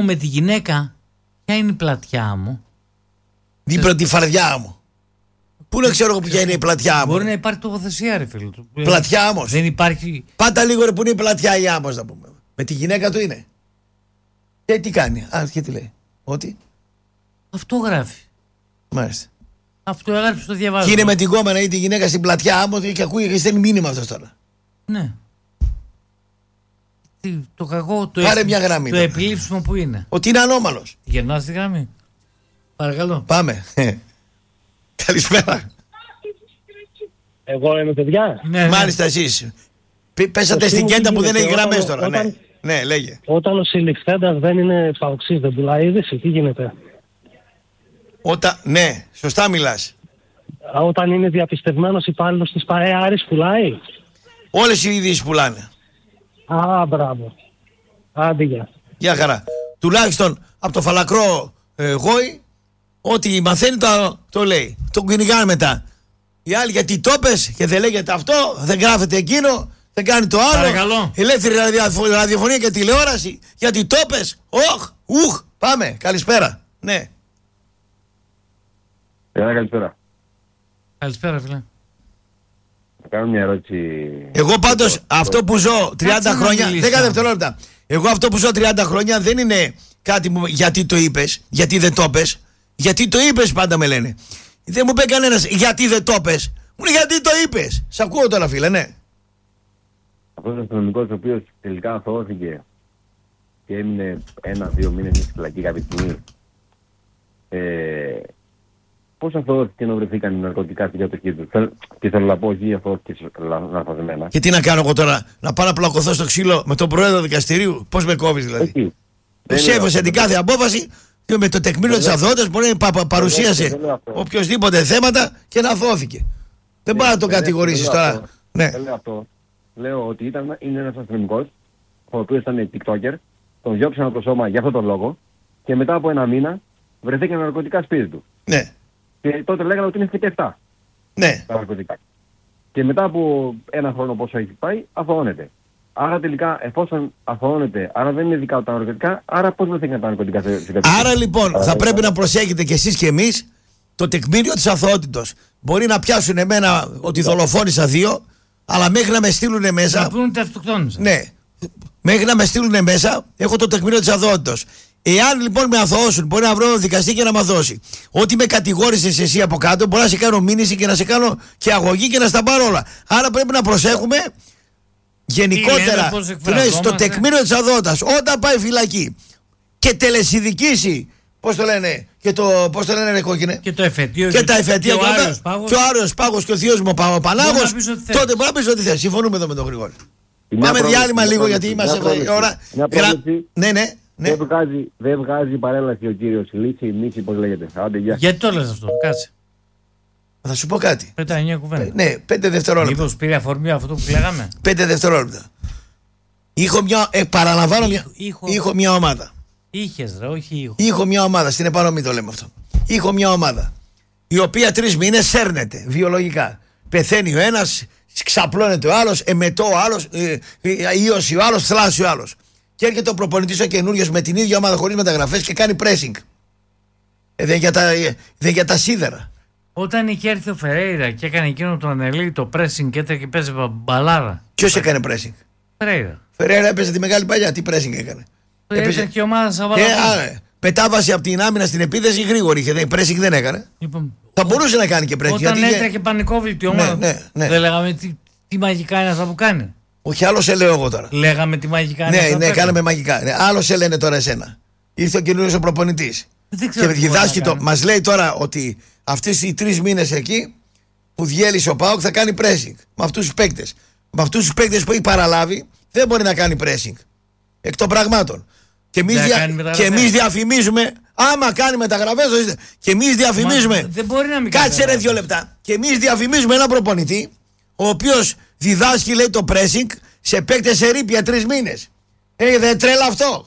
μου με τη γυναίκα, ποια είναι η πλατιά μου? Την πρώτη φαρδιά μου. Πού να ξέρω ποια είναι η πλατιά μου? Μπορεί να υπάρχει τοποθεσία, ρε φίλε του. Πλατιά όμως. Δεν υπάρχει. Πάτα λίγο ρε που είναι η πλατιά η άμμος να πούμε. Με τη γυναίκα του είναι. Και τι κάνει? Και τι λέει? Ότι. Αυτό γράφει. Μάλιστα. Αυτό έγραψε, το διαβάζω. Και είναι με την κόμενα ή τη γυναίκα στην πλατιά άμμο και ακούει και στέλνει μήνυμα αυτός τώρα. Ναι. Το κακό, Πάρε μια γραμμή. Το επιλήψιμο που είναι. Ότι είναι ανώμαλος. Γερνάς τη γραμμή. Παρακαλώ. Πάμε. Καλησπέρα. Εγώ είμαι παιδιά. Ναι, μάλιστα εσείς. Πέσατε στην κέντα που δεν έχει γραμμές τώρα. Ναι, λέγε. Όταν ο συλληφθέντας δεν είναι παοξής, δεν πουλάει είδηση, τι γίνεται? Ναι, σωστά μιλάς. Όταν είναι διαπιστευμένος υπάλληλος της ΠΑΕ Άρης, πουλάει. Όλες οι ειδήσεις πουλάνε. Μπράβο. Άντε γεια. Γεια χαρά. Τουλάχιστον από το φαλακρό γόη, ό,τι μαθαίνει το λέει. Τον κυνηγάνε μετά. Οι άλλοι γιατί το πες και δεν λέγεται αυτό, δεν γράφεται εκείνο, δεν κάνει το άλλο. Παρακαλώ. Ελεύθερη ραδιοφωνία και τηλεόραση, γιατί το πες. Πάμε. Καλησπέρα. Ναι. Καλησπέρα. Καλησπέρα, φίλε. Θα κάνω μια ερώτηση. Εγώ πάντως αυτό που ζω 30 χρόνια. 10 δευτερόλεπτα. Εγώ αυτό που ζω 30 χρόνια δεν είναι κάτι που γιατί το είπες, γιατί δεν το πες. Γιατί το είπες πάντα με λένε. Δεν μου είπε κανένας γιατί δεν το πες. Μου λέει γιατί το είπες. Σ' ακούω τώρα, φίλε, ναι. Αυτός ο αστυνομικός ο οποίος τελικά αθωώθηκε και έμεινε 1-2 μήνες στη φυλακή κάποια στιγμή. Πώς αθωώθηκε να βρεθήκαν οι ναρκωτικά στην κατοχή του? Και θέλω να πω όχι αθωώθηκε λαθασμένα. Και τι να κάνω εγώ τώρα, να πάω να πλακωθώ στο ξύλο με τον πρόεδρο δικαστηρίου? Πώς με κόβεις δηλαδή? Σέβεσαι την κάθε απόφαση και με το τεκμήριο της αθωότητας μπορεί να παρουσίασε οποιοσδήποτε θέματα και να αθώθηκε. Δεν μπορεί να τον κατηγορήσεις τώρα. Ναι. Λέω ότι είναι ένας αστυνομικός ο οποίος ήταν TikToker, τον διώξαν από το σώμα για αυτόν τον λόγο και μετά από 1 μήνα βρεθήκαν ναρκωτικά σπίτι του. Ναι. Και τότε λέγανε ότι είναι φυτευτά. Ναι. Τα ναρκωτικά. Και μετά από 1 χρόνο πόσο έχει πάει, αθωώνεται. Άρα τελικά, εφόσον αθωώνεται, άρα δεν είναι δικά του τα ναρκωτικά, άρα πώς βρεθήκαν τα ναρκωτικά σε κατοχή? Άρα λοιπόν θα πρέπει να προσέχετε κι εσείς κι εμείς το τεκμήριο της αθωότητος. Μπορεί να πιάσουν εμένα ότι δολοφόνησα 2, αλλά μέχρι να με στείλουν μέσα. Να πούνε ότι αυτοκτόνησα. Ναι. Μέχρι να με στείλουν μέσα, έχω το τεκμήριο της αθωότητος. Εάν λοιπόν με αθωώσουν, μπορεί να βρω δικαστή και να με δώσει. Ότι με κατηγόρησες εσύ από κάτω, μπορεί να σε κάνω μήνυση και να σε κάνω και αγωγή και να στα πάρω όλα. Άρα πρέπει να προσέχουμε γενικότερα στο τεκμήριο της αθωότητας. Όταν πάει φυλακή και τελεσιδικήσει, πώς το λένε, και το, πώς το λένε ρε κόκκινε, και το εφετείο και τα εφετεία και ο Άριος Πάγος και ο θείος μου ο Πανάγος, τότε μπορεί να πεις ότι θες. Συμφωνούμε εδώ με τον Γρηγόρη. Πάμε διάλειμμα λίγο γιατί είμαστε εδώ η ώρα. Ναι. Δεν βγάζει παρέλαση ο κύριος Μίση, πώς λέγεται. Άντε, γεια. Γιατί το λες αυτό, κάτσε. Θα σου πω κάτι. Πετάει μια κουβέντα. Ναι, 5 δευτερόλεπτα. Μήπως πήρε αφορμή αυτό που λέγαμε? 5 δευτερόλεπτα. Παραλαμβάνω είχα μια ομάδα. Είχες ρε, όχι ήχο. Είχα μια ομάδα, στην επανομή το λέμε αυτό. Είχα μια ομάδα, η οποία 3 μήνες σέρνεται βιολογικά. Πεθαίνει ο ένας, ξαπλώνεται ο άλλος, εμετώ ο άλλος, ίωση ο άλλος, θλάσσει ο άλλος. Και έρχεται ο προπονητής ο καινούριος με την ίδια ομάδα χωρίς μεταγραφές και κάνει pressing. Δεν για τα σίδερα. Όταν είχε έρθει ο Φερέιρα και έκανε εκείνο το ανελή, το pressing και έτρεχε και παίζει μπαλάρα. Ποιος έκανε pressing? Φερέιρα έπαιζε τη μεγάλη παλιά. Τι pressing έκανε? Έπαιζε και η ομάδα Σαββαλά. Πετάβαση από την άμυνα στην επίθεση γρήγορη είχε. Pressing δεν έκανε. Λοιπόν, θα μπορούσε να κάνει και pressing. Όταν έτρεχε πανικόβλητη η ομάδα. Ναι. Δεν λέγαμε τι μαγικά είναι αυτά που κάνει. Όχι, άλλο σε λέω εγώ τώρα. Λέγαμε τι μαγικά είναι. Ναι, κάναμε μαγικά. Άλλο σε λένε τώρα εσένα. Ήρθε ο καινούριος ο προπονητής. Και διδάσκει το. Μας λέει τώρα ότι αυτές οι 3 μήνες εκεί που διέλυσε ο ΠΑΟΚ θα κάνει pressing. Με αυτούς τους παίκτες. Με αυτούς τους παίκτες που έχει παραλάβει δεν μπορεί να κάνει pressing. Εκ των πραγμάτων. Και εμείς διαφημίζουμε. Άμα κάνει μεταγραφές, και εμείς διαφημίζουμε. Δεν μπορεί να μην κάτσε ρε 2 λεπτά. Και εμείς διαφημίζουμε ένα προπονητή ο οποίος διδάσκει, λέει, το pressing σε παίκτες σε ρήπια 3 μήνες. Δεν τρέλα αυτό.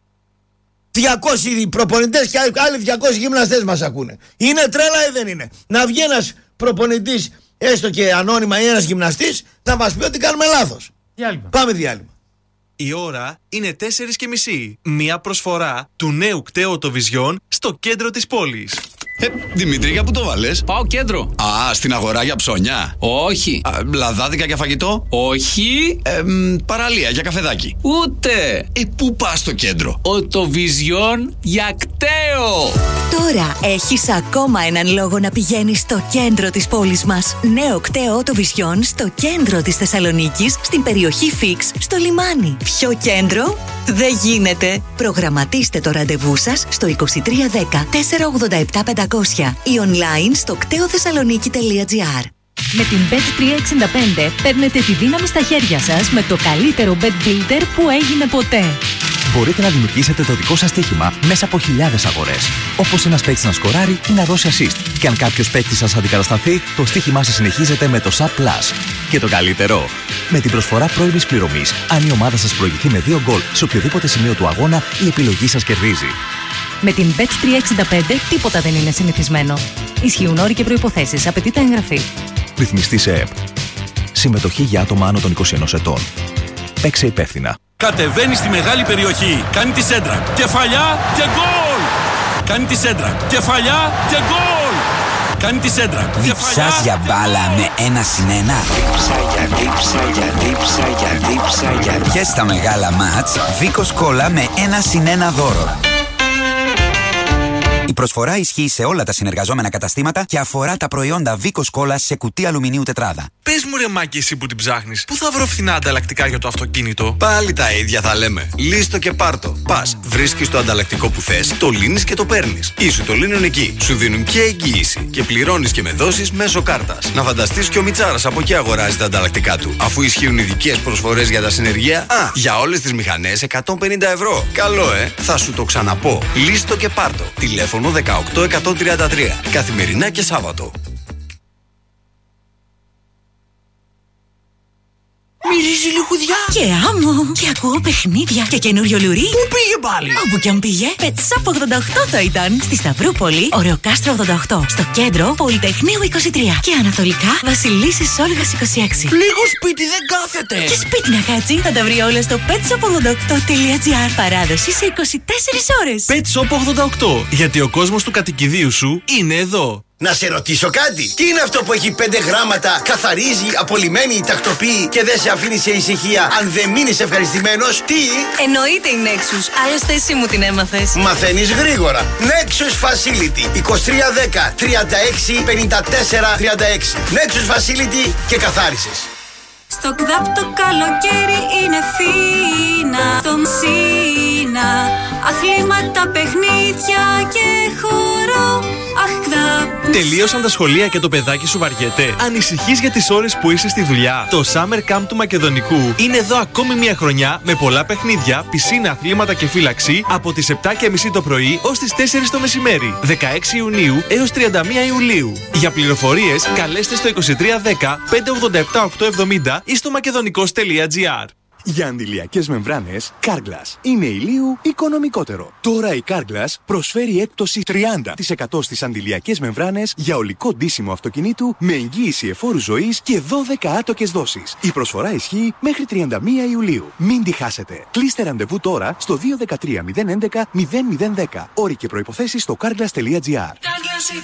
200 προπονητές και άλλοι 200 γυμναστές μας ακούνε. Είναι τρέλα ή δεν είναι? Να βγει ένας προπονητής, έστω και ανώνυμα, ή ένας γυμναστής, να μας πει ότι κάνουμε λάθος. Διάλειμμα. Πάμε διάλειμμα. Η ώρα είναι 4:30. Μια προσφορά του νέου κταίου Vision στο κέντρο της πόλης. Δημήτρη, για πού το βάλες? Πάω κέντρο. Α, στην αγορά για ψώνια. Όχι. Λαδάδικα για φαγητό. Όχι. Παραλία για καφεδάκι. Ούτε. Πού πας στο κέντρο? Το Vision για κταίο. Τώρα έχεις ακόμα έναν λόγο να πηγαίνεις στο κέντρο της πόλης μας. Νέο κταίο Vision στο κέντρο της Θεσσαλονίκης, στην περιοχή Φίξ, στο λιμάνι. Πιο κέντρο δεν γίνεται. Προγραμματίστε το ραντεβού σας στο 2310 487 500 ή online στο κτεοθεσσαλονίκη.gr. Με την Bet365 παίρνετε τη δύναμη στα χέρια σας με το καλύτερο bet builder που έγινε ποτέ. Μπορείτε να δημιουργήσετε το δικό σας στοίχημα μέσα από χιλιάδες αγορές. Όπως ένας παίκτης να σκοράρει ή να δώσει assist. Και αν κάποιος παίκτης σας αντικατασταθεί, το στοίχημά σας συνεχίζεται με το SAP Plus. Και το καλύτερο, με την προσφορά πρώιμης πληρωμής, αν η ομάδα σας προηγηθεί με 2 γκολ σε οποιοδήποτε σημείο του αγώνα, η επιλογή σας κερδίζει. Με την Bet365 τίποτα δεν είναι συνηθισμένο. Ισχύουν όροι και προϋποθέσεις. Απαιτείται εγγραφή. Ρυθμιστή σε ΕΕΠ. Συμμετοχή για άτομα άνω των 21 ετών. Παίξε υπεύθυνα. Κατεβαίνει στη μεγάλη περιοχή. Κάνει τη σέντρα. Κεφαλιά και γκολ! Κάνει τη σέντρα. Κεφαλιά και γκολ! Κάνει τη σέντρα. Διψάς για μπάλα με 1-1. Δίψα για και στα μεγάλα μάτς Βίκος Κόλλα με 1-1 δώρο. Η προσφορά ισχύει σε όλα τα συνεργαζόμενα καταστήματα και αφορά τα προϊόντα Βίκος Κόλλα σε κουτί αλουμινίου τετράδα. Πες μου ρε Μάκη, εσύ που την ψάχνεις, πού θα βρω φθηνά ανταλλακτικά για το αυτοκίνητο? Πάλι τα ίδια θα λέμε. Λύστο και πάρτο. Πας, βρίσκεις το ανταλλακτικό που θες, το λύνεις και το παίρνεις. Ή σου το λύνουν εκεί. Σου δίνουν και εγγύηση. Και πληρώνεις και με δόσεις μέσω κάρτας. Να φανταστείς και ο Μιτσάρας από εκεί αγοράζει τα ανταλλακτικά του. Αφού ισχύουν ειδικές προσφορές για τα συνεργεία, για όλες τις μηχανές 150 ευρώ. Καλό, θα σου το ξαναπώ. Λύστο και πάρτο. Τηλέφωνο 18133. Καθημερινά και Σάββατο. Μυρίζει λιχουδιά και άμμο. Και ακούω παιχνίδια και καινούριο λουρί. Πού πήγε πάλι? Όπου κι αν πήγε. Πετσάπ 88 θα ήταν. Στη Σταυρούπολη, Ωρεοκάστρο 88. Στο κέντρο, Πολυτεχνείου 23. Και ανατολικά, Βασιλίσσης Όλγας 26. Λίγο σπίτι δεν κάθεται. Και σπίτι να κάτσει, θα τα βρει όλα στο petshop88.gr. Παράδοση σε 24 ώρες. Petshop 88. Γιατί ο κόσμος του κατοικιδίου σου είναι εδώ. Να σε ρωτήσω κάτι. Τι είναι αυτό που έχει 5 γράμματα, καθαρίζει, απολυμμένει, τακτοποιεί και δεν σε αφήνει σε ησυχία αν δεν μείνεις ευχαριστημένος? Τι? Εννοείται η Nexus. Άλλωστε εσύ μου την έμαθες. Μαθαίνεις γρήγορα. Nexus Facility 2310 36 54 36. Nexus Facility και καθάρισες. Στο ΚΔΑΠ το καλοκαίρι είναι φίνα. Στο Μσίνα αθλήματα, παιχνίδια και χώρο. Τελείωσαν τα σχολεία και το παιδάκι σου βαριέται? Ανησυχείς για τις ώρες που είσαι στη δουλειά? Το Summer Camp του Μακεδονικού είναι εδώ ακόμη μια χρονιά με πολλά παιχνίδια, πισίνα, αθλήματα και φύλαξη από τις 7:30 το πρωί ως τις 4 το μεσημέρι. 16 Ιουνίου έως 31 Ιουλίου. Για πληροφορίες καλέστε στο 2310 587 870 ή στο makedonικos.gr. Για αντιλιακές μεμβράνες, Carglass είναι ηλίου οικονομικότερο. Τώρα η Carglass προσφέρει έκπτωση 30% στις αντιλιακές μεμβράνες για ολικό ντύσιμο αυτοκινήτου με εγγύηση εφόρου ζωής και 12 άτοκες δόσεις. Η προσφορά ισχύει μέχρι 31 Ιουλίου. Μην τη χάσετε. Κλείστε ραντεβού τώρα στο 213 011 0010. Όροι και προϋποθέσεις στο carglass.gr.